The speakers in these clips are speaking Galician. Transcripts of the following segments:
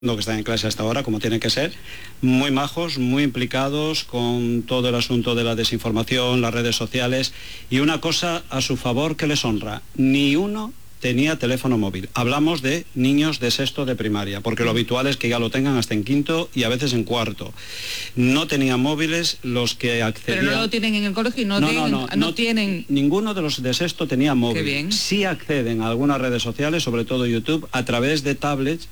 que están en clase hasta ahora, como tiene que ser, muy majos, muy implicados con todo el asunto de la desinformación, las redes sociales, y una cosa a su favor que les honra: ni uno tenía teléfono móvil. Hablamos de niños de sexto de primaria, porque lo habitual es que ya lo tengan hasta en quinto y a veces en cuarto. No tenían móviles los que accedían... Pero no lo tienen en el colegio y no tienen... Ninguno de los de sexto tenía móvil. Qué bien. Sí acceden a algunas redes sociales, sobre todo YouTube, a través de tablets,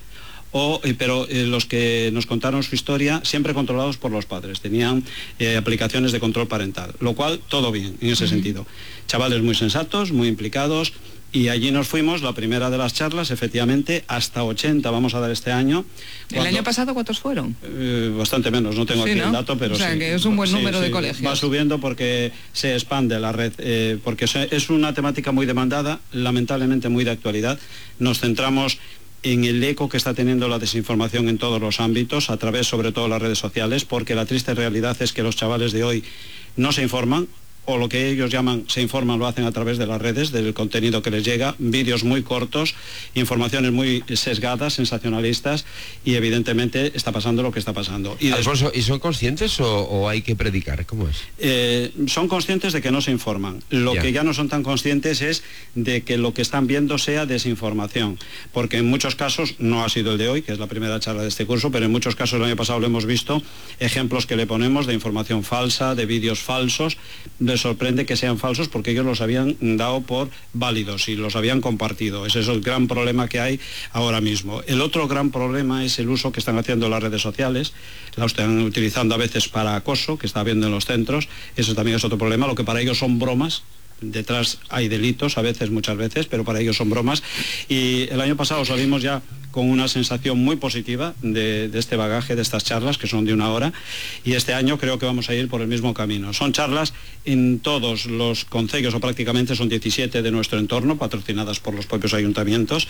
pero los que nos contaron su historia, siempre controlados por los padres, tenían aplicaciones de control parental, lo cual todo bien en ese sentido. Chavales muy sensatos, muy implicados, y allí nos fuimos, la primera de las charlas, efectivamente, hasta 80 vamos a dar este año. ¿El año pasado cuántos fueron? Bastante menos, no tengo aquí el dato, pero sí. O sea, que es un buen número de colegios. Va subiendo porque se expande la red, porque es una temática muy demandada, lamentablemente muy de actualidad. Nos centramos en el eco que está teniendo la desinformación en todos los ámbitos, a través sobre todo de las redes sociales, porque la triste realidad es que los chavales de hoy no se informan, o lo que ellos llaman se informan, lo hacen a través de las redes, del contenido que les llega, vídeos muy cortos, informaciones muy sesgadas, sensacionalistas, y evidentemente está pasando lo que está pasando. Y Alfonso, ¿y son conscientes o hay que predicar? ¿Cómo es? Son conscientes de que no se informan. Lo que ya no son tan conscientes es de que lo que están viendo sea desinformación, porque en muchos casos, no ha sido el de hoy, que es la primera charla de este curso, pero en muchos casos el año pasado lo hemos visto, ejemplos que le ponemos de información falsa, de vídeos falsos. Les sorprende que sean falsos porque ellos los habían dado por válidos y los habían compartido. Ese es el gran problema que hay ahora mismo. El otro gran problema es el uso que están haciendo las redes sociales. La están utilizando a veces para acoso, que está habiendo en los centros. Eso también es otro problema. Lo que para ellos son bromas, detrás hay delitos a veces, muchas veces, pero para ellos son bromas. Y el año pasado salimos ya con una sensación muy positiva de este bagaje, de estas charlas, que son de 1 hora, y este año creo que vamos a ir por el mismo camino. Son charlas en todos los concellos, o prácticamente son 17 de nuestro entorno, patrocinadas por los propios ayuntamientos,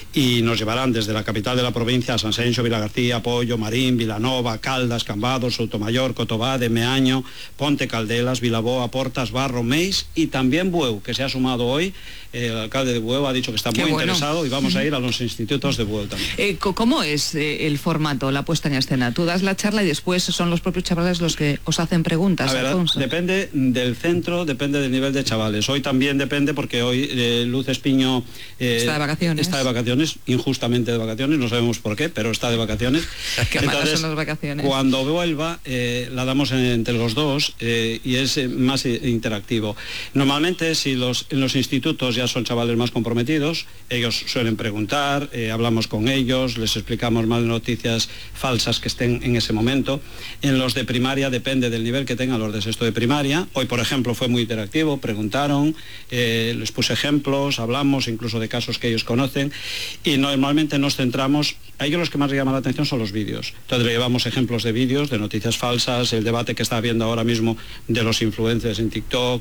y nos llevarán desde la capital de la provincia a Sanxenxo, Vilagarcía, Pollo, Marín, Vilanova, Caldas, Cambados, Soutomayor, Cotobade, Meaño, Ponte Caldelas, Vilaboa, Portas, Barro, Meis, y también Bueu, que se ha sumado hoy. El alcalde de Bueu ha dicho que está muy interesado, y vamos a ir a los institutos de Bueu también. ¿Cómo es el formato, la puesta en escena? Tú das la charla y después son los propios chavales los que os hacen preguntas, Alfonso. Depende del centro, depende del nivel de chavales. Hoy también depende, porque hoy Luz Espiño está de vacaciones. Está de vacaciones, injustamente de vacaciones, no sabemos por qué, pero está de vacaciones. Qué malas son las vacaciones. Cuando vuelva, la damos entre los dos, y es más interactivo. Normalmente, si en los institutos ya son chavales más comprometidos, ellos suelen preguntar, hablamos con ellos, les explicamos más noticias falsas que estén en ese momento. En los de primaria depende del nivel que tengan los de sexto de primaria. Hoy, por ejemplo, fue muy interactivo, preguntaron, les puse ejemplos, hablamos incluso de casos que ellos conocen, y normalmente nos centramos, a ellos los que más les llaman la atención son los vídeos. Entonces le llevamos ejemplos de vídeos, de noticias falsas, el debate que está habiendo ahora mismo de los influencers en TikTok,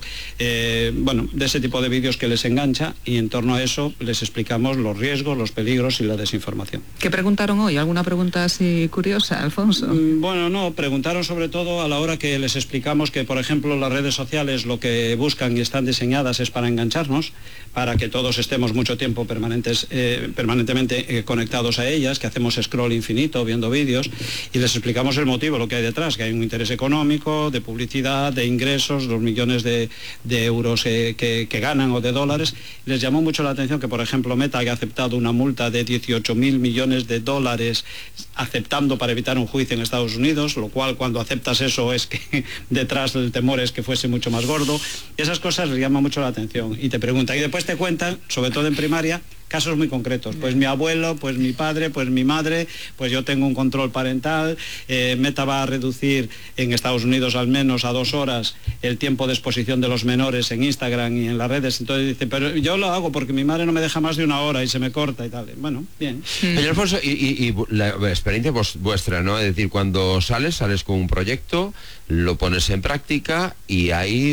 de ese tipo de vídeos que les engancha, y en torno a eso les explicamos los riesgos, los peligros y la desinformación. ¿Qué preguntaron hoy? ¿Alguna pregunta así curiosa, Alfonso? Bueno, no, preguntaron sobre todo a la hora que les explicamos que, por ejemplo, las redes sociales lo que buscan y están diseñadas es para engancharnos, para que todos estemos mucho tiempo permanentemente conectados a ellas, que hacemos scroll infinito viendo vídeos, y les explicamos el motivo, lo que hay detrás, que hay un interés económico, de publicidad, de ingresos, los millones de euros que ganan, o de dólares. Les llamó mucho la atención que, por ejemplo, Meta haya aceptado una multa de 18.000 millones de dólares, aceptando para evitar un juicio en Estados Unidos, lo cual, cuando aceptas eso, es que detrás del temor es que fuese mucho más gordo. Esas cosas les llaman mucho la atención, y te preguntan, y después te cuentan, sobre todo en primaria, casos muy concretos. Pues mi abuelo, pues mi padre, pues mi madre, pues yo tengo un control parental, Meta va a reducir en Estados Unidos al menos a 2 horas el tiempo de exposición de los menores en Instagram y en las redes. Entonces dice, pero yo lo hago porque mi madre no me deja más de 1 hora y se me corta y tal. Bueno, bien. Señor Alfonso, y la experiencia vuestra, ¿no? Es decir, cuando sales con un proyecto, lo pones en práctica y hay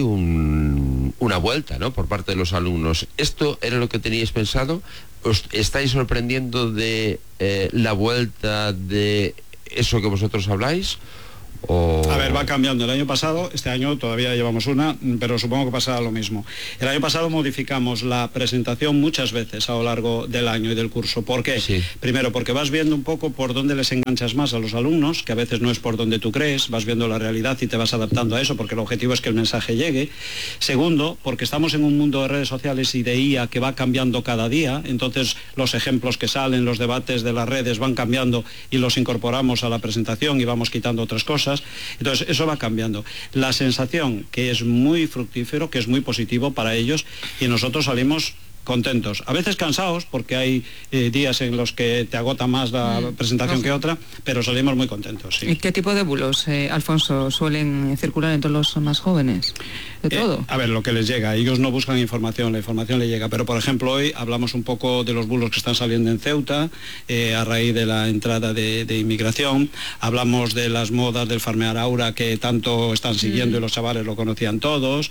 una vuelta, ¿no?, por parte de los alumnos. ¿Esto era lo que teníais pensado? ¿Os estáis sorprendiendo de la vuelta de eso que vosotros habláis? A ver, va cambiando. El año pasado, este año todavía llevamos una, pero supongo que pasará lo mismo. El año pasado modificamos la presentación muchas veces a lo largo del año y del curso. ¿Por qué? Sí. Primero, porque vas viendo un poco por dónde les enganchas más a los alumnos, que a veces no es por donde tú crees, vas viendo la realidad y te vas adaptando a eso, porque el objetivo es que el mensaje llegue. Segundo, porque estamos en un mundo de redes sociales y de IA que va cambiando cada día, entonces los ejemplos que salen, los debates de las redes van cambiando y los incorporamos a la presentación y vamos quitando otras cosas. Entonces eso va cambiando. La sensación que es muy fructífero, que es muy positivo para ellos, y nosotros salimos contentos, a veces cansados porque hay días en los que te agota más la presentación que otra, pero salimos muy contentos. Sí. ¿Y qué tipo de bulos, Alfonso, suelen circular entre los más jóvenes? ¿De todo? A ver, lo que les llega, ellos no buscan información, la información le llega, pero por ejemplo hoy hablamos un poco de los bulos que están saliendo en Ceuta a raíz de la entrada de inmigración, hablamos de las modas del farmear aura que tanto están siguiendo y los chavales lo conocían todos,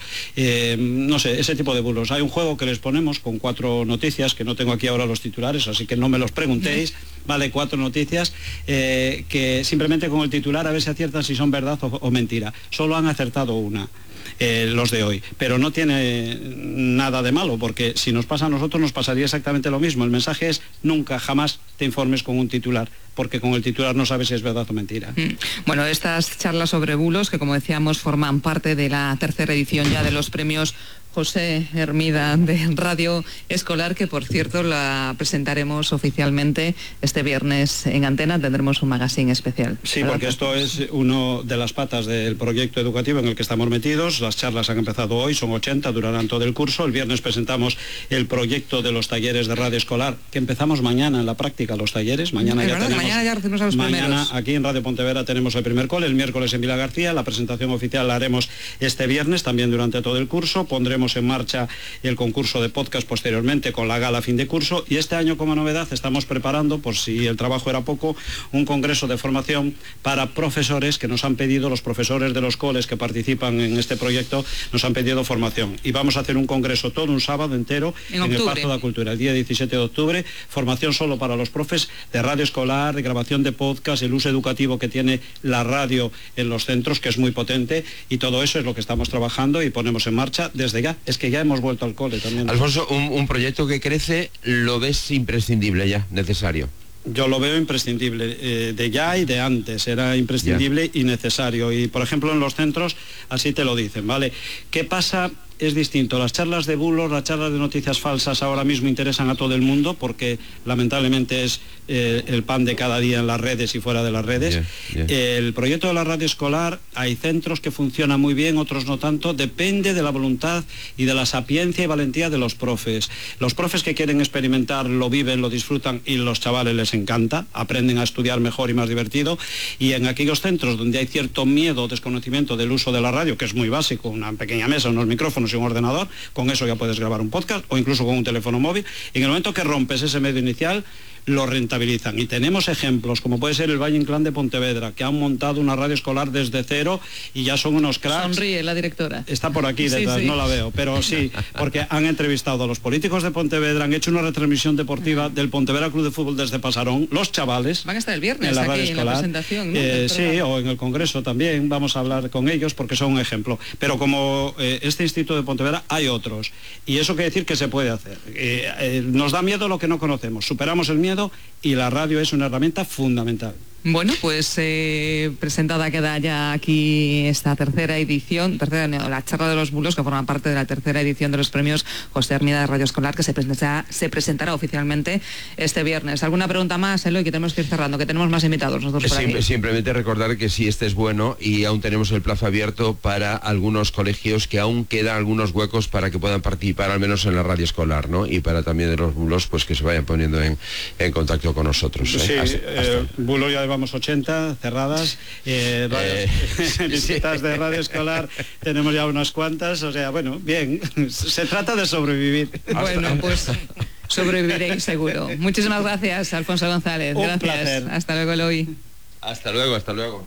no sé, ese tipo de bulos. Hay un juego que les ponemos con 4 noticias, que no tengo aquí ahora los titulares, así que no me los preguntéis, vale, 4 noticias, que simplemente con el titular a ver si aciertan si son verdad o mentira. Solo han acertado una. Los de hoy, pero no tiene nada de malo, porque si nos pasa a nosotros nos pasaría exactamente lo mismo. El mensaje es: nunca, jamás te informes con un titular, porque con el titular no sabes si es verdad o mentira. Bueno, estas charlas sobre bulos, que como decíamos forman parte de la tercera edición ya de los premios José Hermida de Radio Escolar, que por cierto la presentaremos oficialmente este viernes en Antena. Tendremos un magazine especial. Sí, porque esto es una de las patas del proyecto educativo en el que estamos metidos. Las charlas han empezado hoy, son 80, durarán todo el curso. El viernes presentamos el proyecto de los talleres de Radio Escolar, que empezamos mañana en la práctica, los talleres. Mañana ya tenemos, mañana ya recibimos a los primeros. Aquí en Radio Pontevedra tenemos el primer call, el miércoles en Vila García. La presentación oficial la haremos este viernes, también durante todo el curso. Pondremos en marcha el concurso de podcast posteriormente con la gala fin de curso, y este año como novedad estamos preparando, por si el trabajo era poco, un congreso de formación para profesores que nos han pedido, los profesores de los coles que participan en este proyecto nos han pedido formación, y vamos a hacer un congreso todo un sábado entero en el Parque de la Cultura, el día 17 de octubre, formación solo para los profes de radio escolar, de grabación de podcast, el uso educativo que tiene la radio en los centros, que es muy potente, y todo eso es lo que estamos trabajando y ponemos en marcha desde ya. Es que ya hemos vuelto al cole también. Alfonso, un proyecto que crece, ¿lo ves imprescindible ya, necesario? Yo lo veo imprescindible, de ya y de antes, era imprescindible y necesario. Y por ejemplo en los centros así te lo dicen, ¿vale? ¿Qué pasa? Es distinto. Las charlas de bulos, las charlas de noticias falsas ahora mismo interesan a todo el mundo porque lamentablemente es el pan de cada día en las redes y fuera de las redes. El proyecto de la radio escolar, hay centros que funcionan muy bien, otros no tanto, depende de la voluntad y de la sapiencia y valentía de los profes. Los profes que quieren experimentar lo viven, lo disfrutan y los chavales les encanta, aprenden a estudiar mejor y más divertido, y en aquellos centros donde hay cierto miedo o desconocimiento del uso de la radio, que es muy básico, una pequeña mesa, unos micrófonos y un ordenador, con eso ya puedes grabar un podcast o incluso con un teléfono móvil, y en el momento que rompes ese medio inicial lo rentabilizan. Y tenemos ejemplos, como puede ser el Valle Inclán de Pontevedra, que han montado una radio escolar desde cero y ya son unos cracks. Sonríe la directora. Está por aquí detrás, sí. No la veo, pero sí, porque han entrevistado a los políticos de Pontevedra, han hecho una retransmisión deportiva del Pontevedra Club de Fútbol desde Pasarón, los chavales. Van a estar el viernes en la aquí radio escolar, en la presentación, ¿no? Sí, o en el Congreso también, vamos a hablar con ellos porque son un ejemplo. Pero como este Instituto de Pontevedra hay otros, y eso quiere decir que se puede hacer. Nos da miedo lo que no conocemos, superamos el miedo y la radio es una herramienta fundamental. Bueno, pues presentada queda ya aquí esta tercera edición, la charla de los bulos, que forma parte de la tercera edición de los premios José Hermida de Radio Escolar, que se presentará oficialmente este viernes. ¿Alguna pregunta más, Eloy, que tenemos que ir cerrando, que tenemos más invitados nosotros por aquí? Simplemente recordar que sí, este es bueno y aún tenemos el plazo abierto para algunos colegios, que aún quedan algunos huecos para que puedan participar al menos en la radio escolar, ¿no? Y para también de los bulos, pues que se vayan poniendo en contacto con nosotros. Sí, bulos ya vamos 80 cerradas, visitas de radio escolar tenemos ya unas cuantas, o sea, bueno, bien, se trata de sobrevivir. Bueno, pues sobreviviréis seguro. Muchísimas gracias, Alfonso González. Un gracias. placer. Hasta luego, Eloy. Hasta luego, hasta luego.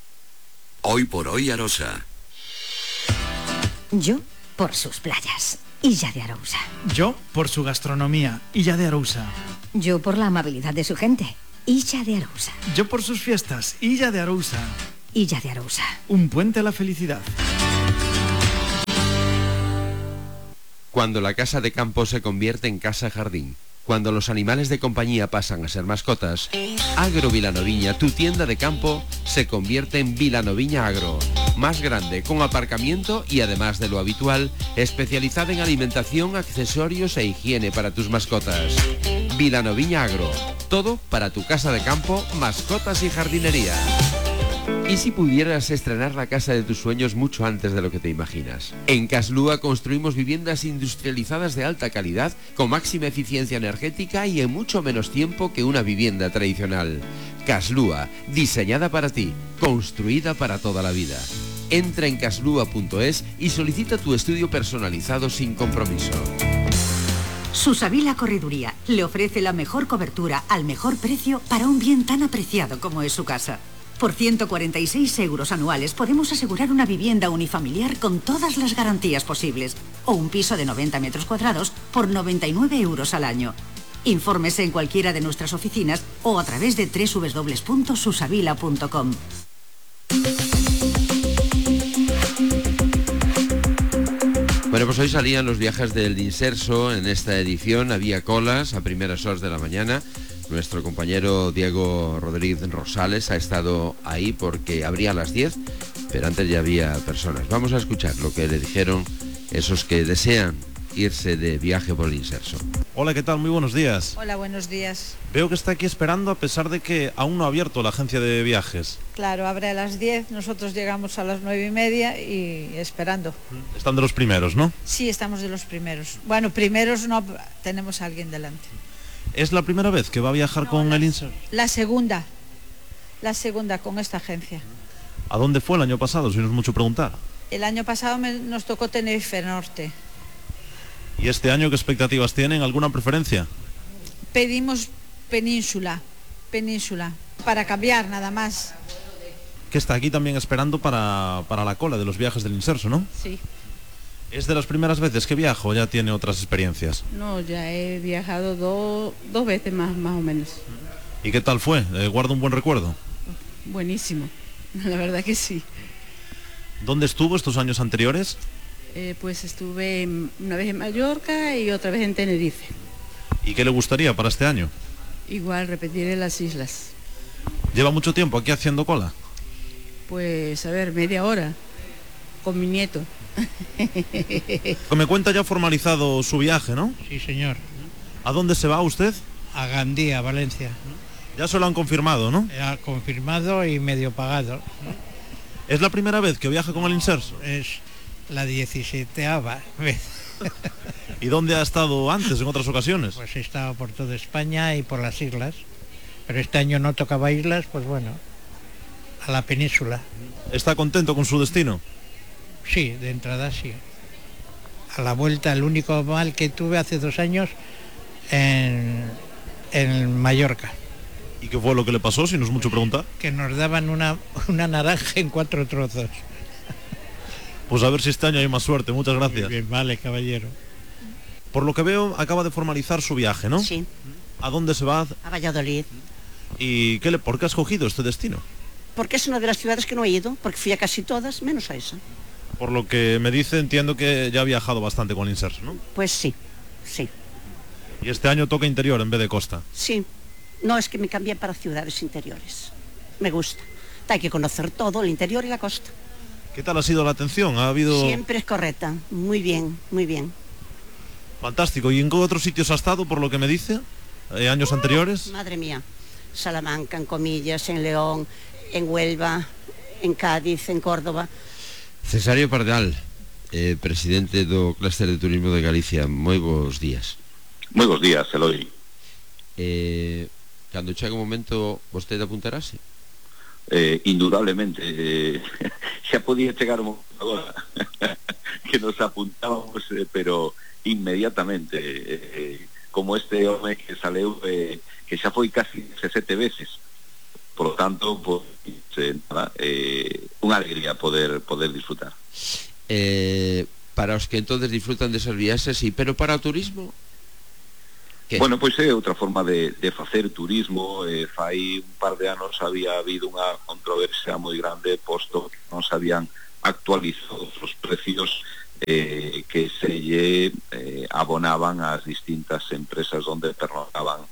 Hoy por hoy, Arosa. Yo por sus playas. Illa de Arousa. Yo por su gastronomía, Illa de Arousa. Yo por la amabilidad de su gente, Illa de Arousa. Yo por sus fiestas, Illa de Arousa. Illa de Arousa. Un puente a la felicidad. Cuando la casa de campo se convierte en casa jardín, cuando los animales de compañía pasan a ser mascotas, Agro Vilanoviña, tu tienda de campo, se convierte en Vilanoviña Agro. Más grande, con aparcamiento y además de lo habitual, especializada en alimentación, accesorios e higiene para tus mascotas. Vilanoviña Agro, todo para tu casa de campo, mascotas y jardinería. ¿Y si pudieras estrenar la casa de tus sueños mucho antes de lo que te imaginas? En Caslúa construimos viviendas industrializadas de alta calidad, con máxima eficiencia energética y en mucho menos tiempo que una vivienda tradicional. Caslúa, diseñada para ti, construida para toda la vida. Entra en caslúa.es y solicita tu estudio personalizado sin compromiso. Susavila Correduría le ofrece la mejor cobertura al mejor precio para un bien tan apreciado como es su casa. Por 146 euros anuales podemos asegurar una vivienda unifamiliar con todas las garantías posibles o un piso de 90 metros cuadrados por 99 euros al año. Infórmese en cualquiera de nuestras oficinas o a través de www.susavila.com. Bueno, pues hoy salían los viajes del Inserso. En esta edición había colas a primeras horas de la mañana. Nuestro compañero Diego Rodríguez Rosales ha estado ahí porque abría a las 10, pero antes ya había personas. Vamos a escuchar lo que le dijeron esos que desean irse de viaje por el Inserso. Hola, ¿qué tal? Muy buenos días. Hola, buenos días. Veo que está aquí esperando a pesar de que aún no ha abierto la agencia de viajes. Claro, abre a las 10, nosotros llegamos a las 9:30 y esperando. Están de los primeros, ¿no? Sí, estamos de los primeros. Bueno, primeros no, tenemos a alguien delante. ¿Es la primera vez que va a viajar con el Inserso? La segunda con esta agencia. ¿A dónde fue el año pasado, si no es mucho preguntar? El año pasado nos tocó Tenerife Norte. ¿Y este año qué expectativas tienen? ¿Alguna preferencia? Pedimos Península, para cambiar nada más. Que está aquí también esperando para la cola de los viajes del Inserso, ¿no? Sí. ¿Es de las primeras veces que viajo o ya tiene otras experiencias? No, ya he viajado dos veces más o menos. ¿Y qué tal fue? ¿Guarda un buen recuerdo? Buenísimo, la verdad que sí. ¿Dónde estuvo estos años anteriores? Pues estuve una vez en Mallorca y otra vez en Tenerife. ¿Y qué le gustaría para este año? Igual repetir en las islas. ¿Lleva mucho tiempo aquí haciendo cola? Pues a ver, media hora con mi nieto. Me cuenta ya formalizado su viaje, ¿no? Sí, señor. ¿A dónde se va usted? A Gandía, Valencia. Ya se lo han confirmado, ¿no? Ya confirmado y medio pagado. ¿Es la primera vez que viaja con el Inserso? Es la 17ª vez. ¿Y dónde ha estado antes, en otras ocasiones? Pues he estado por toda España y por las islas. Pero este año no tocaba islas, pues bueno, a la península. ¿Está contento con su destino? Sí, de entrada sí. A la vuelta, el único mal que tuve hace 2 años en Mallorca. ¿Y qué fue lo que le pasó, si no es mucho preguntar? Que nos daban una naranja en 4 trozos. Pues a ver si este año hay más suerte. Muchas gracias. Muy bien, vale, caballero. Por lo que veo, acaba de formalizar su viaje, ¿no? Sí. ¿A dónde se va? A Valladolid. ¿Y por qué ha escogido este destino? Porque es una de las ciudades que no he ido, porque fui a casi todas, menos a esa. Por lo que me dice, entiendo que ya ha viajado bastante con el Inserso, ¿no? Pues sí, sí. Y este año toca interior en vez de costa. Sí. No, es que me cambié para ciudades interiores. Me gusta. Hay que conocer todo, el interior y la costa. ¿Qué tal ha sido la atención? ¿Ha habido...? Siempre es correcta. Muy bien, muy bien. Fantástico. ¿Y en qué otros sitios ha estado, por lo que me dice? ¿Años anteriores? Madre mía. Salamanca, en Comillas, en León, en Huelva, en Cádiz, en Córdoba. Cesario Pardal, presidente do Clúster de Turismo de Galicia. Moi bons días. Moi bons días, Eloi. Cando chega o momento, vostede apuntarase? Indudablemente, xa podía chegar o momento agora que nos apuntábamos, pero inmediatamente, como este home que saleu, que xa foi casi 17 veces. Por lo tanto, pues, nada, unha alegría poder disfrutar. Para para os que entonces disfrutan desas viaxes, sí, pero para o turismo? ¿Qué? Bueno, pois é outra forma de facer turismo. Fai un par de anos había habido unha controversia moi grande, posto que non se habían actualizado os precios que se lle abonaban ás distintas empresas onde pernotaban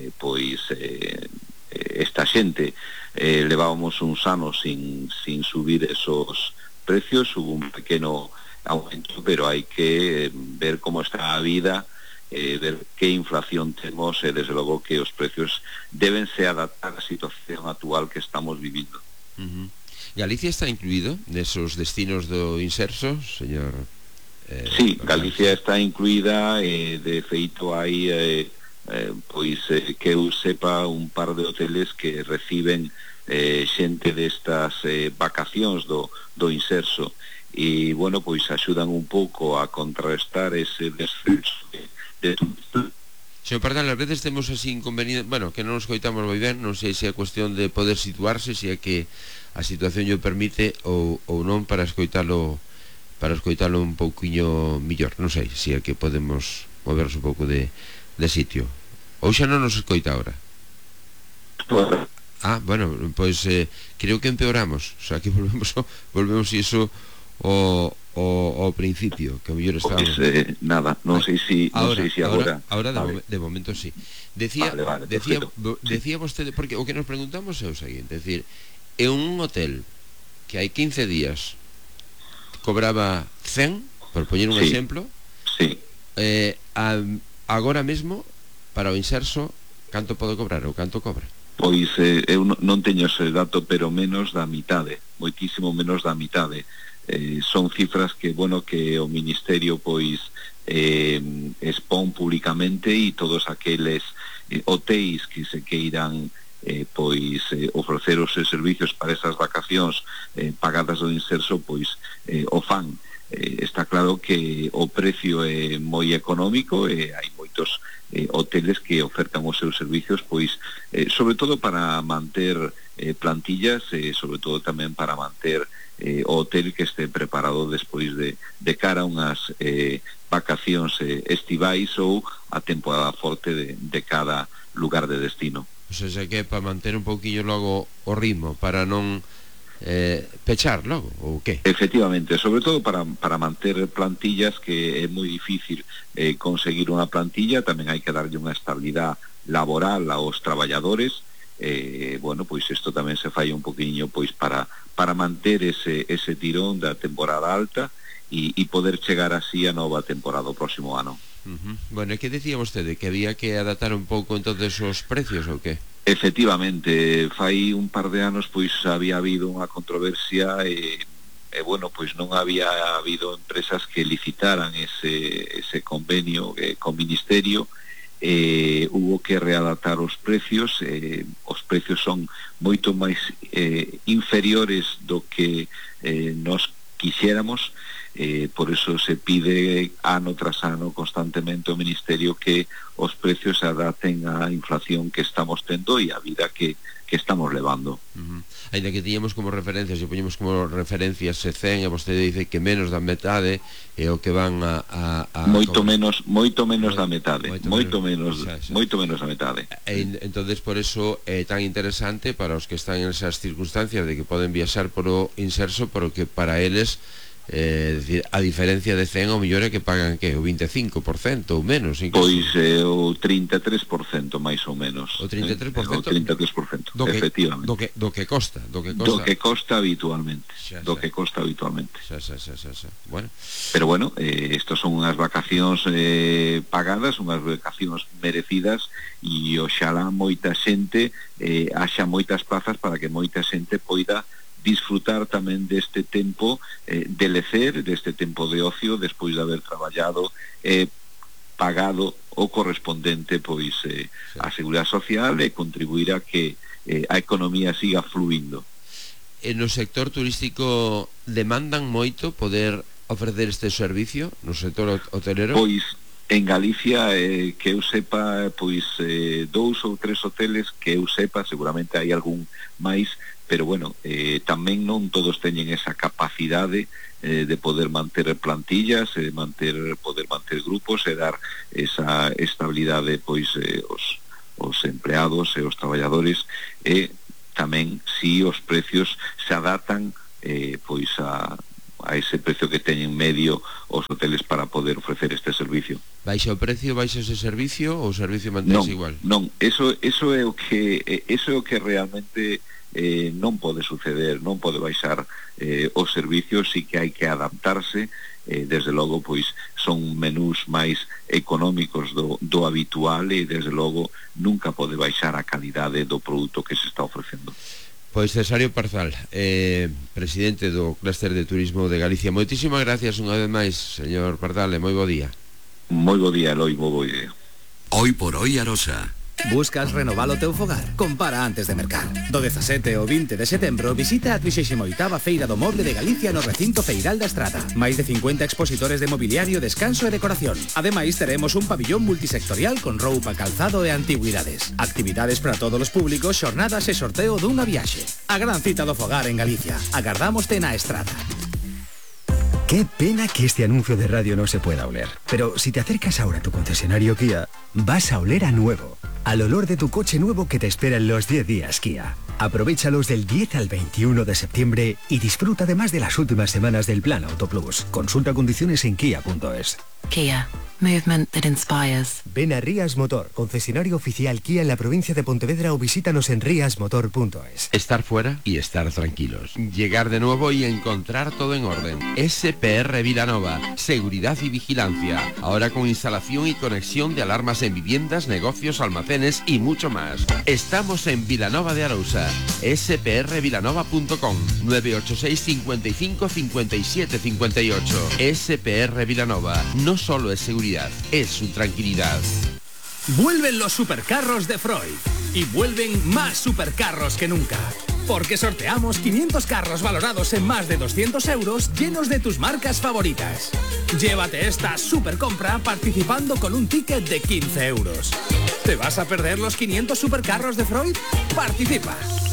esta xente. Levábamos uns anos sin subir esos precios, hubo un pequeno aumento, pero hai que ver como está a vida, ver que inflación temos e desde logo que os precios debense adaptar á situación actual que estamos vivindo. Galicia está incluído nesos destinos do Inserso, señor? Sí, Galicia está incluída, de feito hai que eu sepa un par de hoteles que reciben xente destas vacacións do Inserso, e bueno, pois axudan un pouco a contrarrestar ese descenso de turistas. Señor Pardal, ás veces temos así inconvenientes, bueno, que non nos coitamos moi ben, non sei se é cuestión de poder situarse, se é que a situación lle permite ou non para escoitalo un pouquiño millor, non sei se é que podemos movernos un pouco de sitio. Ou xa non nos escoita ahora? Bueno, pois creo que empeoramos, o sea, que volvemos iso ao principio, que a mellor estábamos. Nada, non sei se agora. Ahora de momento sí. Decía vostede, porque o que nos preguntamos é o seguinte, é dicir, en un hotel que hai 15 días cobraba 100, por poñer un exemplo, agora mesmo para o Inserso canto pode cobrar ou canto cobra? Pois eu non teño ese dato, pero menos da mitade, moitísimo menos da mitade. Son cifras que, bueno, que o Ministerio pois expón públicamente, e todos aqueles hotéis que se queiran ofrecer os servicios para esas vacacións pagadas do Inserso, pois o fan. Está claro que o precio é moi económico e hai moitos hoteles que ofertan os seus servicios, pois sobre todo para manter plantillas, sobre todo tamén para manter o hotel que este preparado despois de cara a unhas vacacións estivais ou a temporada forte de cada lugar de destino. O sea, que é para manter un pouquinho logo o ritmo, para non pechar logo, ou que? Efectivamente, sobre todo para manter plantillas, que é moi difícil conseguir unha plantilla. Tamén hai que darlle unha estabilidade laboral aos traballadores. Bueno, pois isto tamén se fai un poquinho pois para manter ese tirón da temporada alta e poder chegar así a nova temporada o próximo ano. Bueno, e que decía vostede? Que había que adaptar un pouco entonces os precios ou que? Efectivamente, fai un par de anos pois había habido unha controversia e bueno, pois non había habido empresas que licitaran ese convenio co Ministerio. Hubo que readaptar os precios. Os precios son moito máis inferiores do que nos quixéramos. Por eso se pide ano tras ano constantemente ao Ministerio que os precios se adapten á inflación que estamos tendo e á vida que estamos levando. Ainda que tiñamos como referencias, se poñemos como referencias 100, e vostede dice que menos da metade é o que van a moito menos da metade, moito menos da metade. Entonces por eso é tan interesante para os que están en esas circunstancias de que poden viaxar polo Inserso, porque para eles decir, a diferencia de 100 o mellor é que pagan que o 25% ou menos incluso. Pois o 33% máis ou menos. O 33%? O 33%, efectivamente. Do que costa habitualmente. Bueno. Pero bueno, estos son unhas vacacións pagadas, unhas vacacións merecidas, e oxalá moita xente haxa moitas plazas para que moita xente poida disfrutar tamén deste tempo de lecer, deste tempo de ocio, despois de haber traballado pagado o correspondente pois a Seguridade Social e contribuir a que a economía siga fluindo. No sector turístico demandan moito poder ofrecer este servicio no sector hotelero? Pois en Galicia, que eu sepa, pois 2 ou 3 hoteles que eu sepa, seguramente hai algún máis, pero bueno, tamén non todos teñen esa capacidade de poder manter plantillas, poder manter grupos e dar esa estabilidade pois os empleados e os traballadores, e tamén si os precios se adaptan pois a ese precio que teñen medio os hoteles para poder ofrecer este servicio. Baixa o precio, baixa ese servicio ou o servicio mantense igual? Non, eso é o que realmente non pode suceder, non pode baixar os servicios, sí que hai que adaptarse. Desde logo pois son menús máis económicos do habitual, e desde logo nunca pode baixar a calidade do produto que se está ofrecendo. Pois Cesario Parzal, presidente do Clúster de Turismo de Galicia, moitísimas gracias unha vez máis, señor Parzal, e moi bo día. Moi bo día, Eloi, moi bo día. Hoy por hoy Arosa. Buscas renovar o teu fogar? Compara antes de mercar. Do 17 ao 20 de setembro visita a 38ª Feira do Moble de Galicia no recinto Feiral da Estrada. Máis de 50 expositores de mobiliario, descanso e decoración. Ademais, teremos un pabillón multisectorial con roupa, calzado e antigüidades. Actividades para todos os públicos, xornadas e sorteo dunha viaxe. A gran cita do fogar en Galicia. Agardámoste na Estrada. Qué pena que este anuncio de radio no se pueda oler. Pero si te acercas ahora a tu concesionario Kia, vas a oler a nuevo. Al olor de tu coche nuevo que te espera en los 10 días Kia. Aprovéchalos del 10 al 21 de septiembre y disfruta además de las últimas semanas del Plan Auto Plus. Consulta condiciones en kia.es. Kia. Movement that inspires. Ven a Rías Motor, concesionario oficial Kia en la provincia de Pontevedra, o visítanos en riasmotor.es. Estar fuera y estar tranquilos. Llegar de nuevo y encontrar todo en orden. SPR Vilanova. Seguridad y vigilancia. Ahora con instalación y conexión de alarmas en viviendas, negocios, almacenes y mucho más. Estamos en Vilanova de Arousa. sprvilanova.com 986 55 57 58. SPR Vilanova. No solo es seguridad, es su tranquilidad. Vuelven los supercarros de Freud. Y vuelven más supercarros que nunca. Porque sorteamos 500 carros valorados en más de 200 euros, llenos de tus marcas favoritas. Llévate esta supercompra participando con un ticket de 15 euros. ¿Te vas a perder los 500 supercarros de Freud? Participa.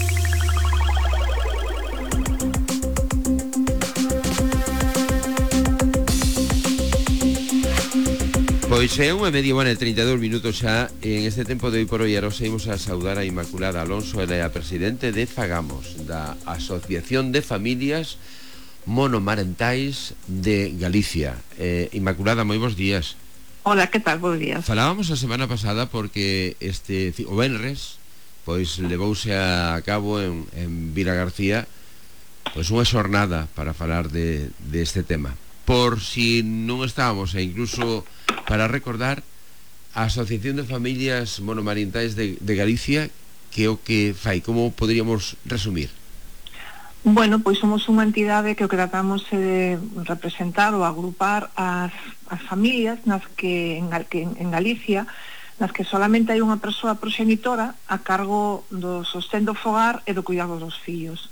Pois é 1:30, 32 minutos xa. En este tempo de hoy por hoy Arosa imos a saudar a Inmaculada Alonso. Ela é a presidente de Fagamos, da Asociación de Familias Monomarentais de Galicia. Inmaculada, moi bons días. Hola, que tal? Bons días. Falábamos a semana pasada porque o venres pois levouse a cabo en Vila García pois unha xornada para falar de este tema. Por si non estábamos, e incluso para recordar, a Asociación de Familias Monomarentais de Galicia, que é o que fai, como poderíamos resumir? Bueno, pois somos unha entidade que o que tratamos é de representar ou agrupar as familias nas que en Galicia, nas que solamente hai unha persoa proxenitora a cargo do sostén do fogar e do cuidado dos fillos.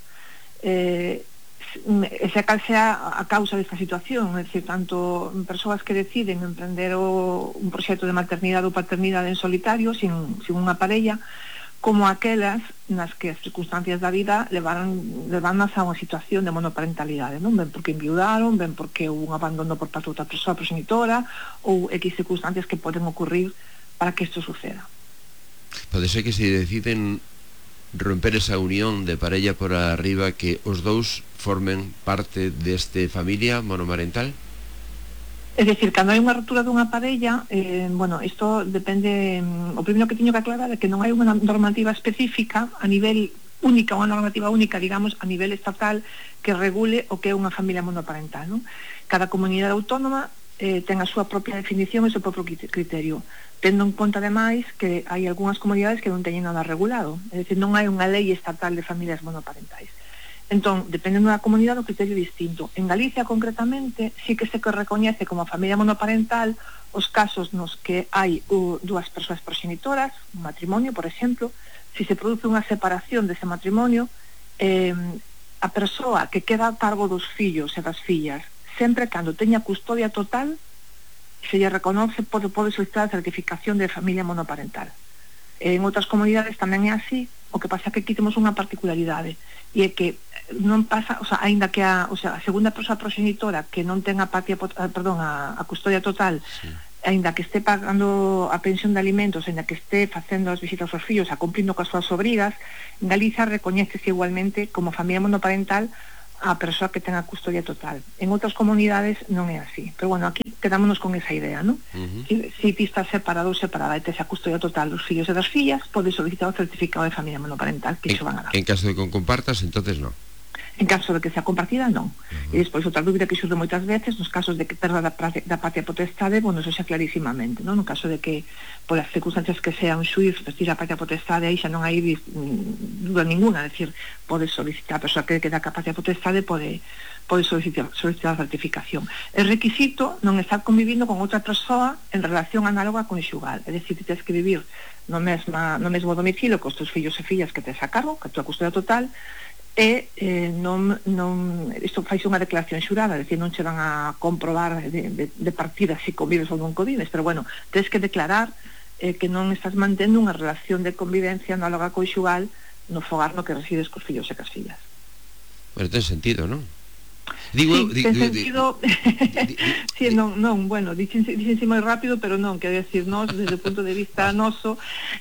Esa cal sea a causa desta situación, é dicir, tanto persoas que deciden emprender un proxecto de maternidade ou paternidade en solitario, sin unha parella, como aquelas nas que as circunstancias da vida levannas a unha situación de monoparentalidade, non? Ben porque enviudaron, ben porque houve un abandono por parte de outra persoa proxenitora, ou X circunstancias que poden ocurrir para que isto suceda. Pode ser que se deciden romper esa unión de parella por arriba, que os dous formen parte deste familia monomarental? É dicir, cando hai unha ruptura dunha parella, bueno, isto depende, o primeiro que teño que aclarar é que non hai unha normativa específica a nivel única, unha normativa única, digamos, a nivel estatal, que regule o que é unha familia monoparental, non? Cada comunidade autónoma ten a súa propia definición e o seu propio criterio, tendo en conta ademais que hai algunhas comunidades que non teñen nada regulado, é dicir, non hai unha lei estatal de familias monoparentais. Entón, dependendo da comunidade, o criterio é distinto. En Galicia, concretamente, sí que se recoñece como familia monoparental os casos nos que hai dúas persoas proxenitoras, un matrimonio, por exemplo. Si se produce unha separación dese matrimonio, a persoa que queda a cargo dos fillos e das fillas, sempre cando teña custodia total, se lle reconoce, pode solicitar a certificación de familia monoparental. En outras comunidades tamén é así, o que pasa é que aquí temos unha particularidade, e é que non pasa, o sea, aínda que a segunda persoa proxenitora que non ten a custodia total, aínda que este pagando a pensión de alimentos, aínda que este facendo as visitas aos fillos, a cumprindo coas súas obrigas, en Galiza recoñécese igualmente como familia monoparental a persoa que ten a custodia total. En outras comunidades non é así. Pero bueno, aquí quedámonos con esa idea, ¿no? Si ti estás separado ou separada e tes a custodia total dos fillos e das fillas, podes solicitar o certificado de familia monoparental que iso van a dar. En caso de que compartas, entonces non. En caso de que sea compartida, non. E despois outra dúbida que xurde moitas veces, nos casos de que perda da patria potestade, bueno, eso xa clarísimamente, non? No caso de que, polas circunstancias que sea un xuiz, retira a patria potestade, aí xa non hai duda ninguna, é dicir, pode solicitar, a persoa que queda a patria potestade pode solicitar a certificación. El requisito non estar convivindo con outra persoa en relación análoga conxugal, é dicir, que tens que vivir no mesmo domicilio cos teus fillos e fillas que tes a cargo, que a tua custodia total, e isto faixe unha declaración xurada, é dicir, non che van a comprobar de partida se convives ou non convives, pero bueno, tens que declarar que non estás mantendo unha relación de convivencia análoga conxugal no fogar no que resides cos fillos e cas fillas. Pero ten sentido, non? Ten sentido. Sí, non, bueno, dixense moi rápido, pero non, quero decir, nós, desde o punto de vista noso,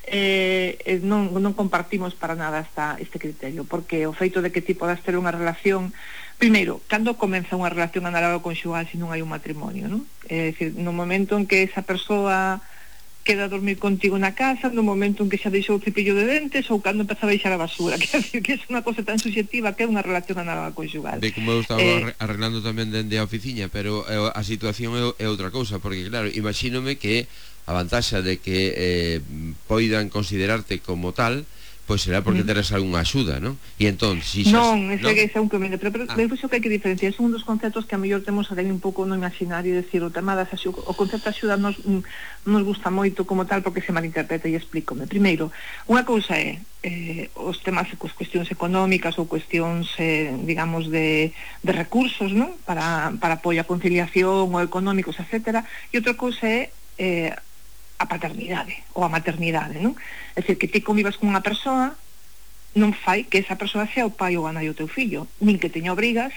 non compartimos para nada este criterio, porque o feito de que ti podas ter unha relación, primeiro, cando comeza unha relación análoga conxugal se non hai un matrimonio, non? É dicir, no momento en que esa persoa queda a dormir contigo na casa, no momento en que xa deixou o cepillo de dentes ou cando empeza a deixar a basura, quer decir que é unha cosa tan subjetiva que é unha relación análoga conxugal. De como eu estaba arreglando tamén dende a oficina, pero a situación é outra cousa, porque claro, imagínome que a vantaxa de que poidan considerarte como tal, pois será porque teres algunha axuda, non? E entón, si xa... Non, ese que é un convene, pero depois o que hai que diferenciar, son un dos conceptos que a mellor temos a un pouco no imaginario, decir, o tema das axuda, o concepto de axuda nos gusta moito como tal porque se malinterpreta, e explícome. Primeiro, unha cousa é os temas, cuestións económicas ou cuestións, digamos, de recursos, non? Para apoio a conciliación ou económicos, etcétera, e outra cousa é a paternidade ou a maternidade, non? É dicir, que ti convivas con unha persoa non fai que esa persoa sea o pai ou a nai do teu fillo, nin que teña obrigas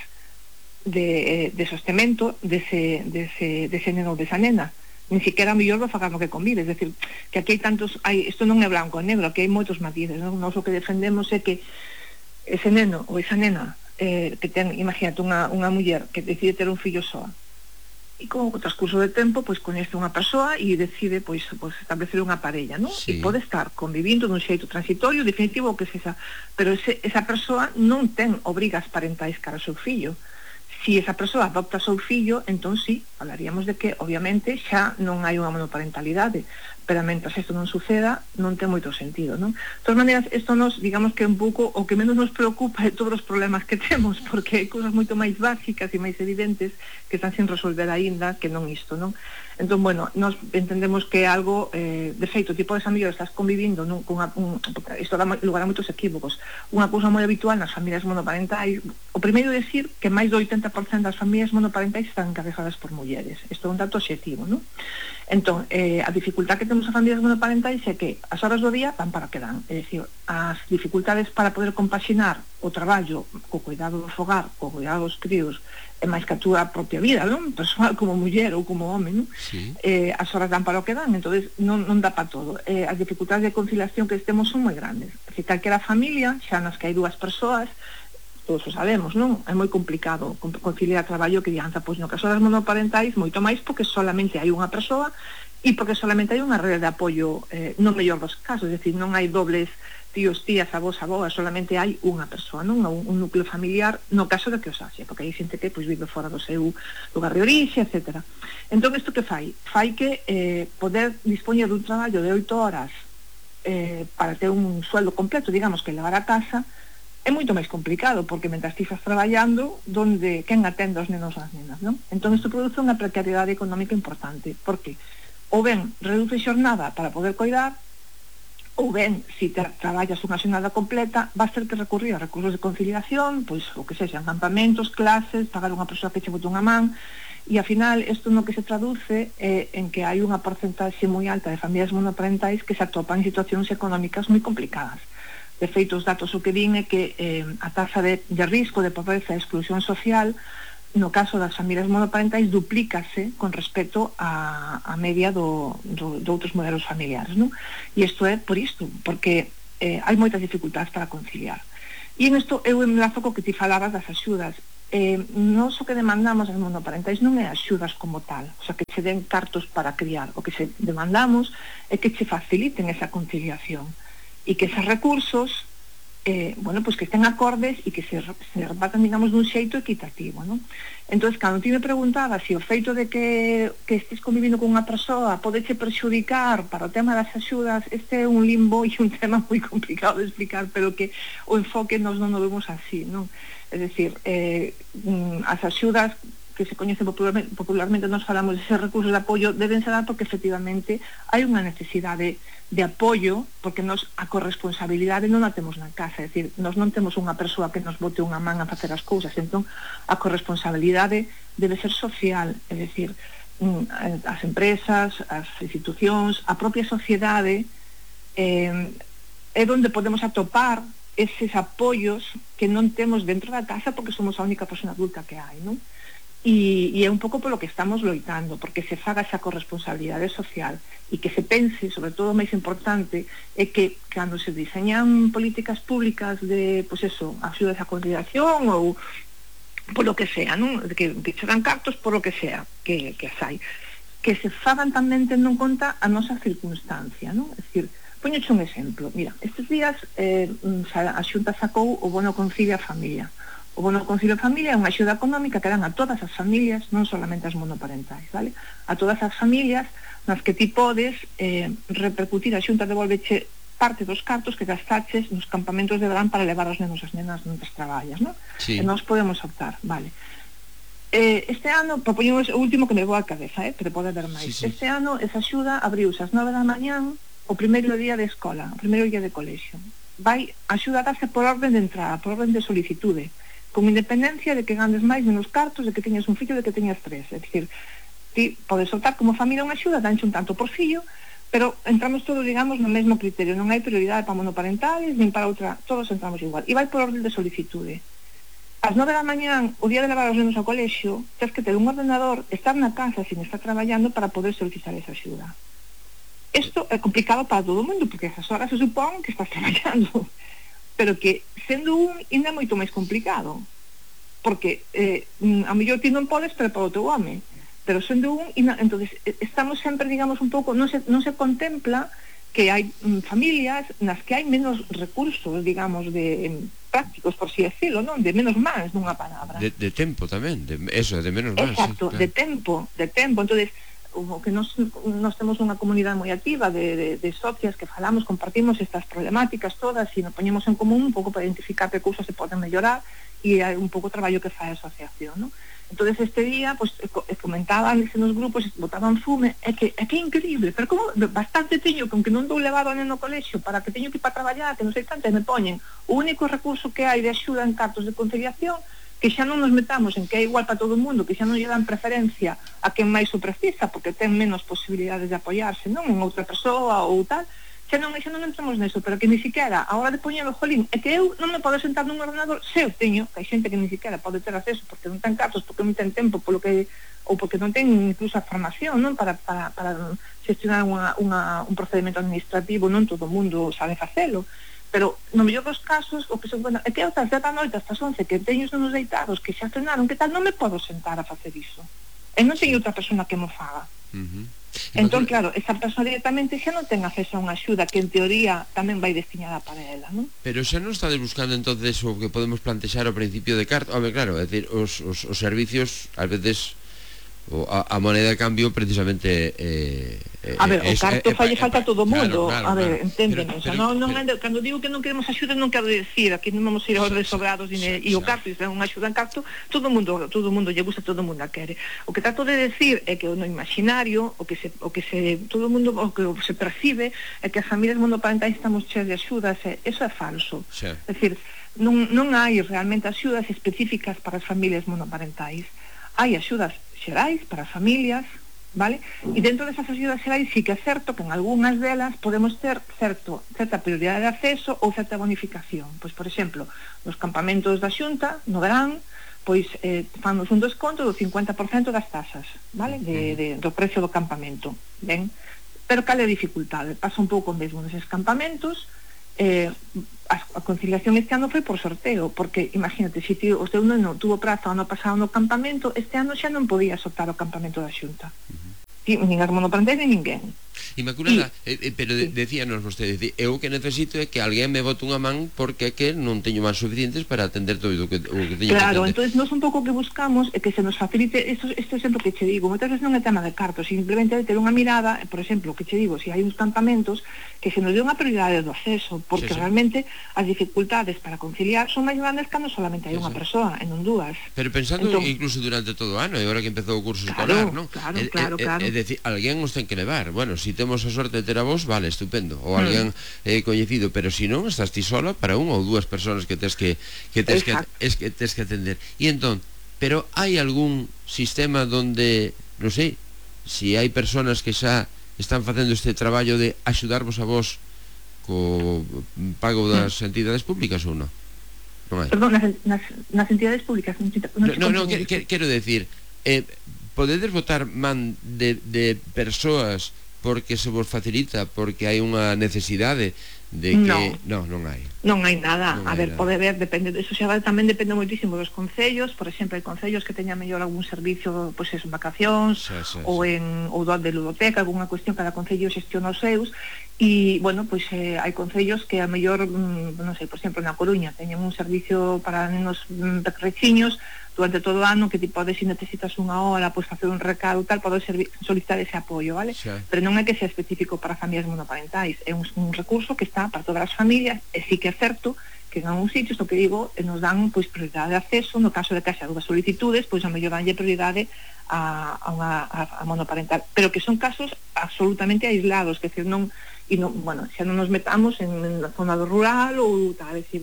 de sostemento dese neno ou desa nena, nin siquiera a mellor do fagar no que convives. É dicir, que aquí isto non é blanco e negro, aquí hai moitos matices, non? Nós o que defendemos é que ese neno ou esa nena que ten, imagínate, unha muller que decide ter un fillo soa, e con o transcurso de tempo pois coñece unha persoa e decide pois establecer unha parella, non? E pode estar convivindo dun xeito transitorio, definitivo, o que sexa, pero esa persoa non ten obrigas parentais cara ao seu fillo. Si esa persoa adopta o seu fillo, entón sí, falaríamos de que obviamente xa non hai unha monoparentalidade, pero mentre isto non suceda non ten moito sentido, non? De todas maneiras, isto nos, digamos que un pouco o que menos nos preocupa de todos os problemas que temos, porque hai cousas moito máis básicas e máis evidentes que están sin resolver aínda que non isto, non? Entón, bueno, nos entendemos que é algo, de feito, tipo de familia estás convivindo isto dá lugar a moitos equívocos. Unha cousa moi habitual nas familias monoparentais, o primeiro é dicir que máis do 80% das familias monoparentais están encabezadas por mulleres. Isto é un dato obxectivo, non? Entón, a dificultad que temos as familias monoparentais é que as horas do día van para o que dan, é dicir, as dificultades para poder compaxinar o traballo co cuidado do fogar, co cuidado dos críos, é máis que a túa propia vida, non? Personal como muller ou como home, non? Sí. As horas dan para o que dan, entonces non dá para todo. As dificultades de conciliación que temos son moi grandes. Se calquera familia, xa nas que hai dúas persoas, todos o sabemos, non? É moi complicado conciliar traballo e crianza, pois no caso das monoparentais moito máis porque solamente hai unha persoa e porque solamente hai unha rede de apoio no mellor dos casos, é dicir, non hai dobles tíos, tías, avós, aboas, solamente hai unha persoa, non? Un núcleo familiar no caso de que os haxe, porque hai xente que pois vive fora do seu lugar de orixe, etc. Entón, isto que fai? Fai que poder dispoñer dun traballo de 8 horas para ter un sueldo completo, digamos, que levar a casa, é moito máis complicado, porque mentras ti estás traballando, quen atende os nenos as nenas, non? Entón, isto produce unha precariedade económica importante, porque ou ben reduce xornada para poder coidar, ou ben, se traballas unha xornada completa, vas ter que recurrir a recursos de conciliación, pois o que sexan campamentos, clases, pagar unha persoa que che bote unha man, e ao final isto no que se traduce é en que hai unha porcentaxe moi alta de familias monoparentais que se atopan en situacións económicas moi complicadas. De feito, os datos o que din é que a taxa de risco de pobreza e exclusión social no caso das familias monoparentais duplícase con respecto a media do outros modelos familiares, non? E isto é por isto, porque hai moitas dificultades para conciliar. E en isto eu enlazo co que ti falabas das axudas. Nós o que demandamos as monoparentais non é axudas como tal, o sea, que se den cartos para criar. O que se demandamos é que se faciliten esa conciliación e que esos recursos pues que estén acordes e que se repartan, digamos, dun xeito equitativo, non? Entón, cando ti me preguntabas se o feito de que estés convivindo con unha persoa podeche perxudicar para o tema das axudas, este é un limbo e un tema moi complicado de explicar, pero que o enfoque nos non o vemos así, non? É dicir, as axudas que se coñecen popularmente, nos falamos de esos recursos de apoio, deben ser dar porque efectivamente hai unha necesidade de apoio, porque nos a corresponsabilidade non a temos na casa, é dicir, nos non temos unha persoa que nos bote unha man a facer as cousas, entón a corresponsabilidade debe ser social, é dicir, as empresas, as institucións, a propia sociedade é onde podemos atopar eses apoios que non temos dentro da casa porque somos a única persona adulta que hai, non? E é un pouco polo que estamos loitando, porque se faga esa corresponsabilidade social e que se pense, sobre todo o máis importante, é que cando se diseñan políticas públicas de, pois eso, axudas á conciliación ou polo que sea, non? Que se dan cartos polo que sea, que as hai, que se fagan tamén tendo en conta a nosa circunstancia, non? É dicir, poñoche un exemplo, mira, estes días a Xunta sacou o bono Concilia Familia. O bono Concilio Familia é unha axuda económica que dan a todas as familias, non solamente as monoparentais, vale? A todas as familias nas que ti podes repercutir, a Xunta devolveche parte dos cartos que gastaches nos campamentos de verán para levar os nenos as nenas mentres traballas, non? Sí. E nós podemos optar, vale? Este ano, propoñemos o último que me vou á cabeza, pero pode haber máis. Sí. Este ano esa axuda abriuse ás 9 da mañán o primeiro día de escola, o primeiro día de colexio. Vai axudarse por orden de entrada, por orden de solicitude, con independencia de que gandes máis menos cartos, de que teñas un fillo, de que teñas 3. É dicir, ti podes optar como familia unha axuda, danche un tanto por fillo, pero entramos todos, digamos, no mesmo criterio. Non hai prioridade para monoparentales, nin para outra, todos entramos igual. E vai por orden de solicitude. Ás 9 da mañán, o día de levar os nenos ao colexio, tens que ter un ordenador, estar na casa sin estar traballando para poder solicitar esa axuda. Isto é complicado para todo o mundo, porque esas horas se supón que estás traballando. Pero que, sendo un, ainda é moito máis complicado, porque a mellor ti non podes, pero para o teu home, pero sendo un, entonces estamos sempre, digamos, un pouco, non se contempla que hai familias nas que hai menos recursos, digamos, de prácticos, por si decirlo, non? De menos mans, nunha palabra. De tempo tamén, de menos mans. Exacto, sí, claro. de tempo, entonces o que nos temos unha comunidade moi activa de socias que falamos, compartimos estas problemáticas todas e nos poñemos en común un pouco para identificar que cousas se poden mellorar e hai un pouco o traballo que fai a asociación, non? Entonces este día, pues, comentaban nos grupos, botaban fume, é que é increíble, pero como bastante teño con que non dou levado a neno ao colexio para que teño que ir para traballar, que non sei tanto, e me poñen o único recurso que hai de axuda en cartos de conciliación, que xa non nos metamos en que é igual para todo o mundo, que xa non lle dan preferencia a quen máis o precisa, porque ten menos posibilidades de apoiarse, non? En outra persoa ou tal, xa non entramos neso, pero que ni siquiera a hora de poñer o jolín, é que eu non me podo sentar nun ordenador, se eu teño, que hai xente que ni siquiera pode ter acceso porque non ten cartos, porque non ten tempo, polo que ou porque non ten incluso a formación, non? Para xestionar un procedimento administrativo, non todo o mundo sabe facelo. Pero no mellor dos casos o que se encuentra é que outras 10 da noite hasta as 11 que teño nos deitados que xa cenaron, que tal, non me podo sentar a facer iso e non teño outra persona que mo faga. Entón, claro, esa persona directamente xa non ten acceso a unha axuda que en teoría tamén vai destinada para ela, non? Pero xa non estades buscando entonces o que podemos plantexar ao principio de carta. Home, claro, é dicir, os servicios ás veces a moneda de cambio precisamente a ver, o carto falle falta a todo o mundo, claro, a ver, enténdeme, cando digo que non queremos axuda non quero decir, aquí non vamos a ir aos desobrados e o carto, e unha axuda en carto todo o mundo lle gusta, todo o mundo a quere. O que trato de decir é que no imaginario o que todo o mundo o que se percibe é que as familias monoparentais estamos cheas de axudas, eso é falso. É dicir, non hai realmente axudas específicas para as familias monoparentais. Hai axudas xerais para as familias vale? E dentro desas axudas xerais sí que é certo que en algunhas delas podemos ter certa prioridade de acceso ou certa bonificación. Pois, por exemplo, nos campamentos da Xunta, no verán, pois fanos un desconto do 50% das tasas, vale? Do precio do campamento, ben? Pero cal é a dificultade? Pasa un pouco mesmo neses campamentos. A conciliación este ano foi por sorteo, porque imagínate, se o teu neno tuvo praza o ano pasado no campamento, este ano xa non podía optar ao campamento da Xunta. Nin as monoparentais nin ninguén. Inmaculada, pero decíanos vostede, eu que necesito é que alguén me bote unha man porque é que non teño máis suficientes para atender todo o que teño que atender. Claro, entonces nós un pouco que buscamos é que se nos facilite este exemplo que che digo, moitas veces non é tema de cartos, simplemente de ter unha mirada, por exemplo, que che digo, se hai uns campamentos que se nos dé unha prioridade do acceso, porque realmente as dificultades para conciliar son máis grandes cando solamente hai unha persoa e non dúas. Pero pensando incluso durante todo o ano, e agora que empezou o curso escolar, non? Claro. É dicir, alguén os ten que levar. Bueno, si temos a sorte de ter a vos, vale, estupendo. Ou alguén coñecido, pero se non, estás ti sola para unha ou dúas persoas que tes que atender. E entón, pero hai algún sistema donde, non sei, se hai persoas que xa están facendo este traballo de axudarvos a vos co pago das entidades públicas ou non? Non hai. Perdón, nas entidades públicas non, quero decir, podedes botar man de persoas porque se vos facilita, porque hai unha necesidade de que... Non hai. Non hai nada. A ver, pode ver, depende, eso xa tamén depende moitísimo dos concellos. Por exemplo, hai concellos que teñan mellor algún servicio, pois en vacacións, ou de ludoteca, algunha cuestión, cada concello xestiona os seus. E, bueno, pois hai concellos que a mellor, non sei, por exemplo, na Coruña teñen un servicio para nenos pequeciños durante todo o ano, que tipo de si necesitas unha hora, pois facer un recado tal, podes solicitar ese apoio, vale? Pero non é que sea específico para familias monoparentais, é un recurso que está para todas as familias, e sí que é certo que en algún sitio, isto que digo, nos dan pois prioridade de acceso, no caso de que haxa dúas solicitudes, pois a mellor danlle prioridade a monoparental, pero que son casos absolutamente aislados, que decir, non, bueno, xa non nos metamos en a zona do rural ou tal, é dicir,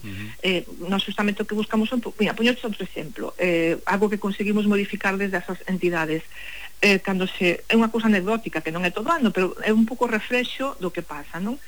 nós justamente o que buscamos son, mira, poñote outro exemplo, algo que conseguimos modificar desde esas entidades, cando é unha cousa anecdótica, que non é todo ano, pero é un pouco reflexo do que pasa, non?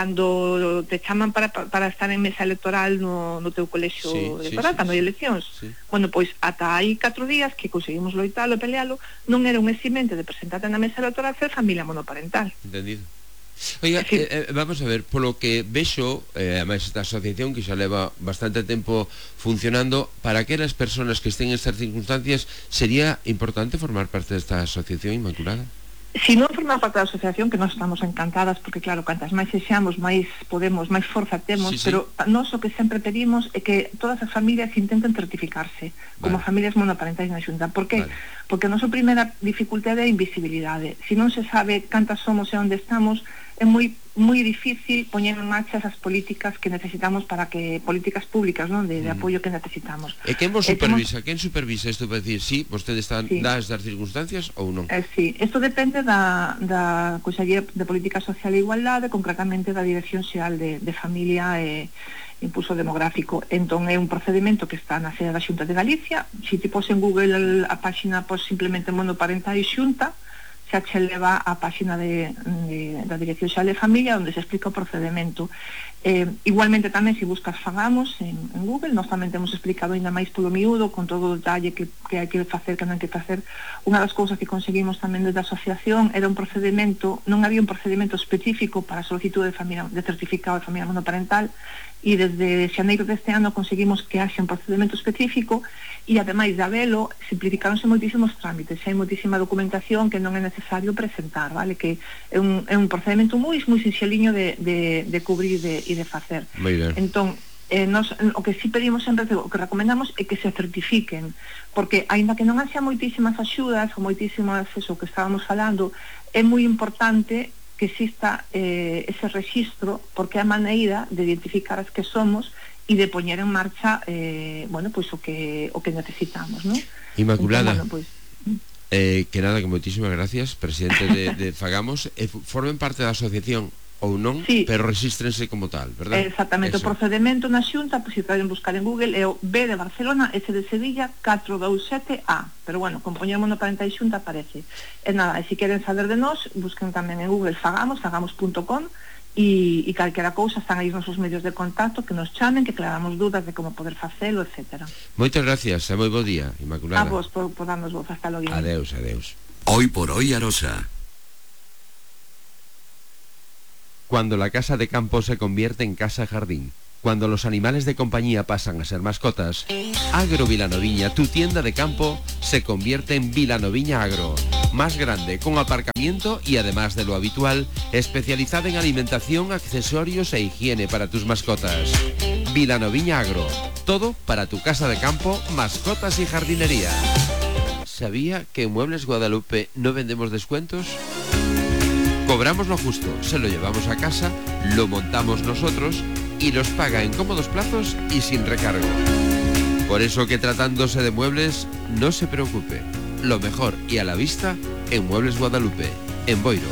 Cando te chaman para estar en mesa electoral no teu colexio electoral, cando hai eleccións, bueno, pois ata hai 4 días que conseguimos loitalo e pelealo, non era un eximente de presentarte na mesa electoral ser familia monoparental. Entendido. Oiga, vamos a ver, polo que vexo, además esta asociación que xa leva bastante tempo funcionando, para aquelas persoas que estén en estas circunstancias, sería importante formar parte desta asociación Inmaculada? Si non formar parte da asociación, que nós estamos encantadas, porque claro, cantas máis sexamos, máis podemos, máis forza temos, pero nós o que sempre pedimos é que todas as familias intenten certificarse como familias monoparentais na Xunta. Por que? Porque a nosa primeira dificultade é a invisibilidade. Se non se sabe cantas somos e onde estamos, é moi difícil poñer en marcha esas políticas que necesitamos para que políticas públicas, non, de apoio que necesitamos. E quen vos supervisa? Quen supervisa isto para decir si vostedes están dadas das circunstancias ou non? Sí, isto depende da Consellería de Política Social e Igualdade, concretamente da Dirección Xeral de Familia e Impulso Demográfico. Entón é un procedimento que está na sede da Xunta de Galicia. Se ti pos en Google a páxina simplemente monoparentais Xunta, xa che leva a páxina da Dirección Xeral de Familia, onde se explica o procedimento. Igualmente tamén, se buscas Fagamos en Google, nós tamén temos explicado ainda máis polo miúdo, con todo o detalle que hai que facer, que non hai que facer. Unha das cousas que conseguimos tamén desde a asociación era un procedimento, non había un procedimento específico para a solicitud de certificado de familia monoparental, e desde xaneiro deste ano conseguimos que haxe un procedimento específico, e ademais de habelo, simplificáronse moitísimos trámites, hai moitísima documentación que non é necesario presentar, vale? Que é un procedimento moi sinxeliño de cubrir e de facer. Entón, nos, o que sí pedimos sempre, o que recomendamos é que se certifiquen, porque aínda que non haxa moitísimas axudas ou moitísimas, eso que estábamos falando, é moi importante que exista ese registro, porque é a maneira de identificar as que somos e de poñer en marcha bueno, pois o que necesitamos, non? Inmaculada, entón, bueno, pois, que nada, que moitísimas gracias, presidente de Fagamos. Formen parte da asociación ou non, sí, pero resístrense como tal, verdad? Exactamente, o procedemento na Xunta, pues, si poden buscar en Google, é o B de Barcelona, S de Sevilla, 427A, pero bueno, con poñemos no parenta de Xunta aparece. E nada, e se queren saber de nós, busquen tamén en Google fagamos.com, e calquera cousa están aí os nosos medios de contacto, que nos chamen, que aclaramos dúdas de como poder facelo, etc. Moitas gracias, e moi bo día, Inmaculada. A vos por darnos voz, hasta logo. Adeus, adeus. Hoy por hoy Arosa. Cuando la casa de campo se convierte en casa-jardín, cuando los animales de compañía pasan a ser mascotas, Agro Vilanoviña, tu tienda de campo, se convierte en Vilanoviña Agro. Más grande, con aparcamiento y además de lo habitual, especializada en alimentación, accesorios e higiene para tus mascotas. Vilanoviña Agro, todo para tu casa de campo, mascotas y jardinería. ¿Sabía que en Muebles Guadalupe no vendemos descuentos? Cobramos lo justo, se lo llevamos a casa, lo montamos nosotros y los paga en cómodos plazos y sin recargo. Por eso que tratándose de muebles, no se preocupe. Lo mejor y a la vista en Muebles Guadalupe, en Boiro.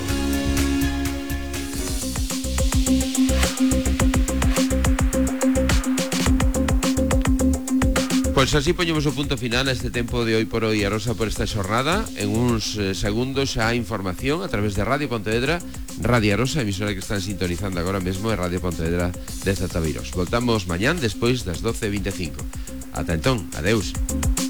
Pois así poñemos o punto final a este tempo de Hoy por Hoy Arosa por esta xornada. En uns segundos a información a través de Radio Pontevedra, Radio Arosa, emisora que están sintonizando agora mesmo, é Radio Pontevedra de Zataviros. Voltamos mañán despois das 12:25. Ata entón, adeus.